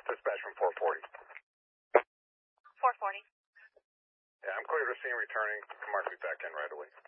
Dispatch from 440. 440. Yeah, I'm clear to scene returning. Mark me back in right away.